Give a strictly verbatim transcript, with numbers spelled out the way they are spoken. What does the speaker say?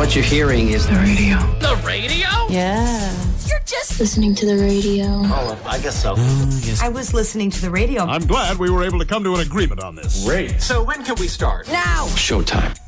What you're hearing is the radio. The radio? Yeah. You're just listening to the radio. Oh, I guess so. Uh, yes. I was listening to the radio. I'm glad we were able to come to an agreement on this. Great. So when can we start? Now! Showtime.